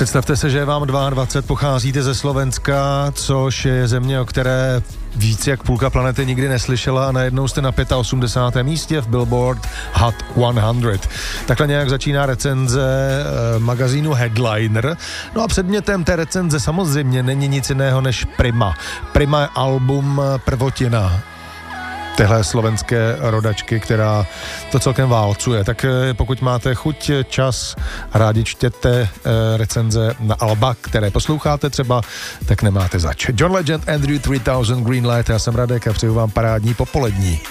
Představte se, že je vám 22, pocházíte ze Slovenska, což je země, o které víc jak půlka planety nikdy neslyšela a najednou jste na 85. místě v Billboard Hot 100. Takhle nějak začíná recenze magazínu Headliner. No a předmětem té recenze samozřejmě není nic jiného než Prima. Prima je album Prvotina téhle slovenské rodačky, která to celkem válcuje. Tak pokud máte chuť, čas, rádi čtěte recenze na alba, které posloucháte třeba, tak nemáte zač. John Legend, Andrew 3000, Greenlight, já jsem Radek a přeju vám parádní popolední.